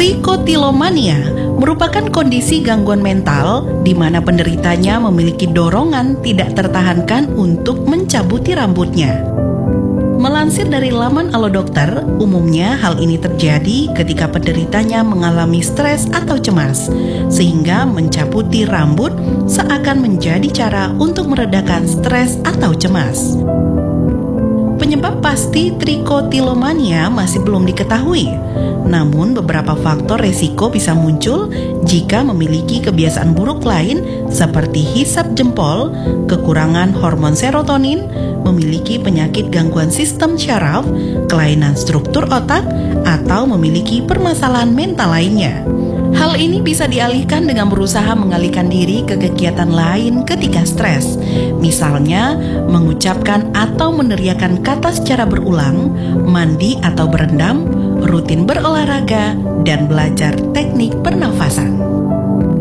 Trichotillomania merupakan kondisi gangguan mental di mana penderitanya memiliki dorongan tidak tertahankan untuk mencabuti rambutnya. Melansir dari laman Alo Dokter, umumnya hal ini terjadi ketika penderitanya mengalami stres atau cemas, sehingga mencabuti rambut seakan menjadi cara untuk meredakan stres atau cemas. Penyebab pasti trichotillomania masih belum diketahui, namun beberapa faktor resiko bisa muncul jika memiliki kebiasaan buruk lain seperti hisap jempol, kekurangan hormon serotonin, memiliki penyakit gangguan sistem syaraf, kelainan struktur otak, atau memiliki permasalahan mental lainnya. Hal ini bisa dialihkan dengan berusaha mengalihkan diri ke kegiatan lain ketika stres. Misalnya, mengucapkan atau meneriakkan kata secara berulang, mandi atau berendam, rutin berolahraga, dan belajar teknik pernafasan.